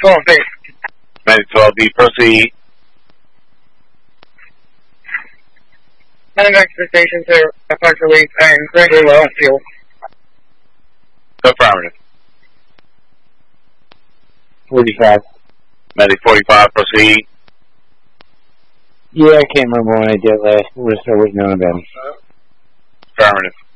12B. Medic 12B, proceed. Medic stations are effectively and greatly low on fuel. Affirmative. 45. Medic 45, proceed. Yeah, I can't remember when I did last. We're still waiting on them. Affirmative.